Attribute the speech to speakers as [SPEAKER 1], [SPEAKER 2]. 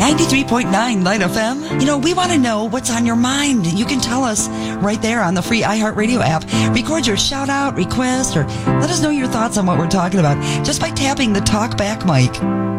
[SPEAKER 1] 93.9 Light FM. You know, we want to know what's on your mind. You can tell us right there on the free iHeartRadio app. Record your shout out, request, or let us know your thoughts on what we're talking about just by tapping the talk back mic.